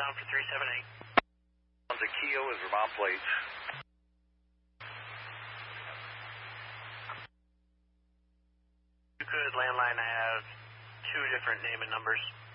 southbound for 378. The Keo is Vermont plates. You could landline have two different name and numbers.